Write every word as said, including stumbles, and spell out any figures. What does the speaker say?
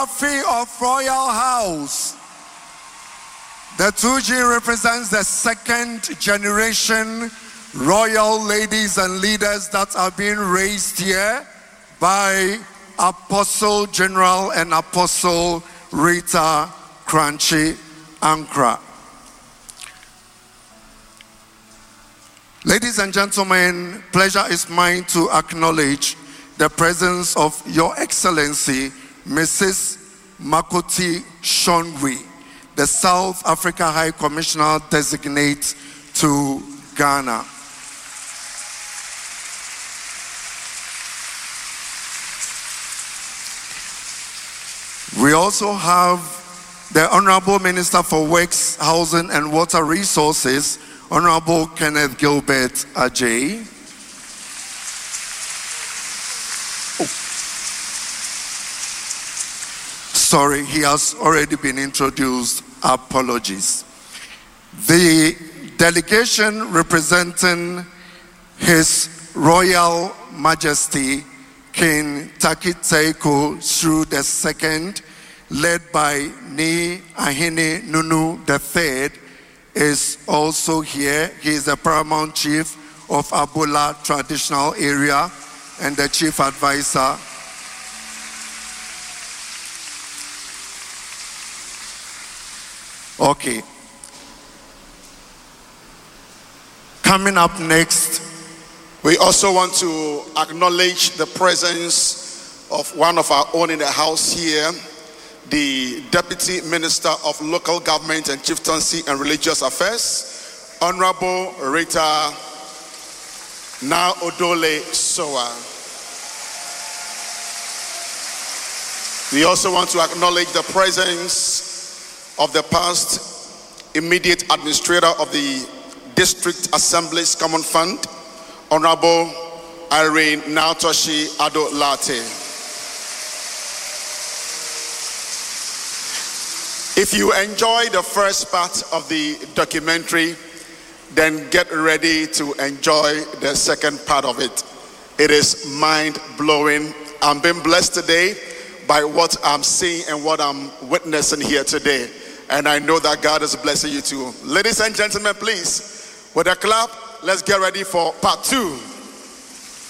trophy of Royal House. The two G represents the second generation royal ladies and leaders that are being raised here by Apostle General and Apostle Rita Kranchi Ankra. Ladies and gentlemen, pleasure is mine to acknowledge the presence of Your Excellency, Missus Makoti Shongwi, the South Africa High Commissioner Designate to Ghana. We also have the Honorable Minister for Works, Housing and Water Resources, Honorable Kenneth Gilbert Ajay. Oh. Sorry, he has already been introduced. Apologies. The delegation representing His Royal Majesty King Takiteiko Shrew the Second, led by Ni Ahene Nunu the Third, is also here. He is the paramount chief of Abola traditional area and the chief advisor. Okay. Coming up next, we also want to acknowledge the presence of one of our own in the house here, the Deputy Minister of Local Government and Chieftaincy and Religious Affairs, Honorable Rita Na Odole Soa. We also want to acknowledge the presence of the past immediate administrator of the District Assembly's Common Fund, Honorable Irene Nautoshi Ado Late. If you enjoy the first part of the documentary, then get ready to enjoy the second part of it. It is mind-blowing. I'm being blessed today by what I'm seeing and what I'm witnessing here today. And I know that God is blessing you too. Ladies and gentlemen, please, with a clap, let's get ready for part two.